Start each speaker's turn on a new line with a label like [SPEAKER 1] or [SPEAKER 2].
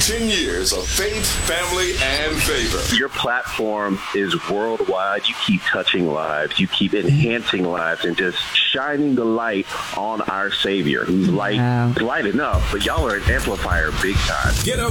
[SPEAKER 1] 10 years of faith, family, and favor.
[SPEAKER 2] Your platform is worldwide. You keep touching lives. You keep enhancing lives and just shining the light on our Savior, who's light enough. But y'all are an amplifier big time.
[SPEAKER 1] Get up.